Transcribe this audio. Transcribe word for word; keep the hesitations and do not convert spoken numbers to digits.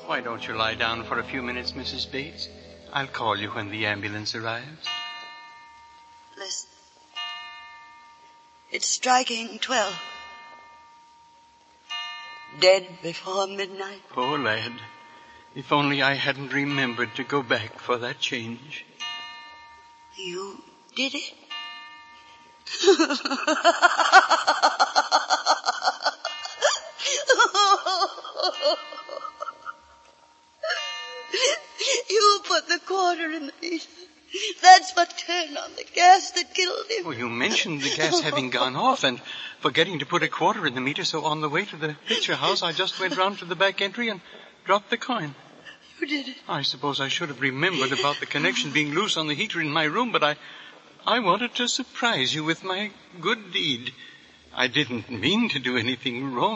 Why don't you lie down for a few minutes, Missus Bates? I'll call you when the ambulance arrives. Listen. It's striking twelve. Dead before midnight. Poor lad. If only I hadn't remembered to go back for that change. You did it? You put the quarter in the meter. That's what turned on the gas that killed him. Well, you mentioned the gas having gone off and forgetting to put a quarter in the meter, so on the way to the picture house, I just went round to the back entry and dropped the coin. You did it? I suppose I should have remembered about the connection being loose on the heater in my room, but I, I wanted to surprise you with my good deed. I didn't mean to do anything wrong.